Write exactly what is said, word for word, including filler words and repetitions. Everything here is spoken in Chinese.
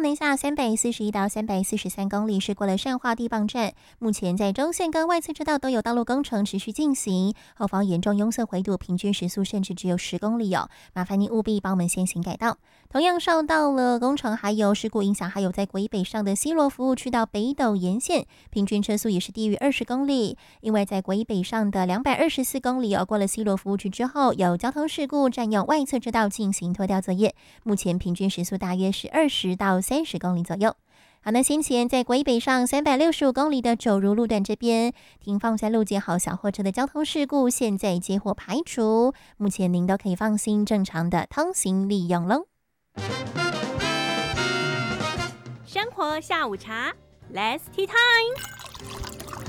南下三百四十一到三百四十三公里是过了善化地磅站，目前在中线跟外侧车道都有道路工程持续进行，后方严重拥塞回堵，平均时速甚至只有十公里哦，麻烦您务必帮我们先行改道。同样受到了工程还有事故影响，还有在国一北上的西罗服务区到北斗沿线，平均车速也是低于二十公里，因为在国一北上的两百二十四公里哦，过了西罗服务区之后有交通事故，占用外侧车道进行拖吊作业，目前平均时速大约是二十到三十公里左右。好，那先前在国一北上三百六十五公里的九如路段这边停放在路截好小货车的交通事故，现在接获排除，目前您都可以放心正常的通行利用喽。 生活下午茶 ，Let's Tea Time。